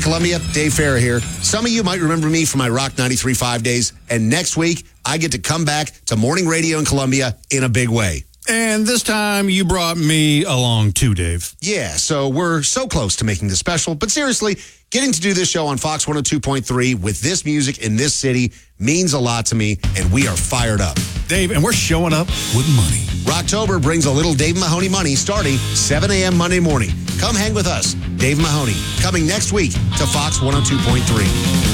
Columbia, Dave Farah here. Some of you might remember me from my Rock 93.5 days, and next week, I get to come back to morning radio in Columbia in a big way. And this time, you brought me along too, Dave. Yeah, so we're so close to making this special, but seriously, getting to do this show on Fox 102.3 with this music in this city means a lot to me, and we are fired up. Dave, and we're showing up with money. Rocktober brings a little Dave Mahoney money starting 7 a.m. Monday morning. Come hang with us. Dave Mahoney, coming next week to Fox 102.3.